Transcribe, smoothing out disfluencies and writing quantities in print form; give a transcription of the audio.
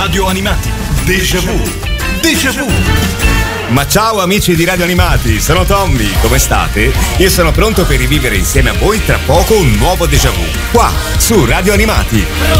Radio Animati. Déjà vu. Déjà vu. Ma ciao amici di Radio Animati, sono Tommy, come state? Io sono pronto per rivivere insieme a voi tra poco un nuovo déjà vu, qua su Radio Animati.